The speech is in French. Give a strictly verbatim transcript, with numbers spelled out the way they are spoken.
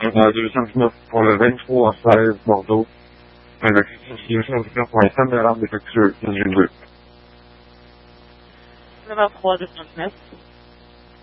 à deux cent dix-neuf pour le vingt-trois seize Bordeaux, avec signification de pour un cent de l'alarme défectueux, une deux. Le vingt-trois deux cent dix-neuf.